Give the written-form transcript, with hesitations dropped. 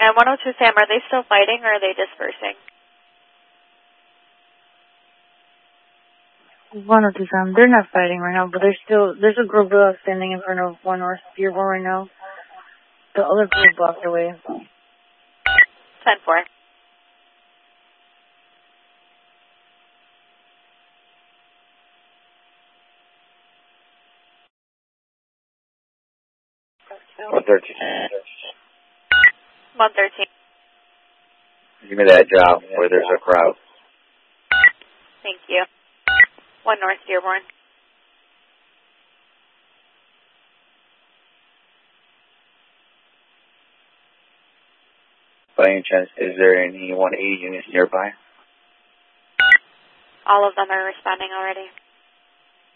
And 102 Sam, are they still fighting or are they dispersing? 102 Sam, they're not fighting right now, but there's a group standing in front of 1 North Dearborn right now. The other group blocked their way. 10-4. What 13? 113. Give me that job where there's a crowd. Thank you. 1 North Dearborn. By any chance, is there any 180 units nearby? All of them are responding already.